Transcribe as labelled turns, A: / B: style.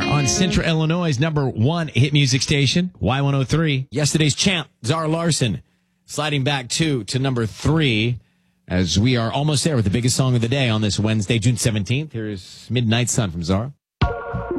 A: on Central Illinois' #1 hit music station, Y103. Yesterday's champ, Zara Larsson, sliding back to number 3 as we are almost there with the biggest song of the day on this Wednesday, June 17th. Here's Midnight Sun from Zara.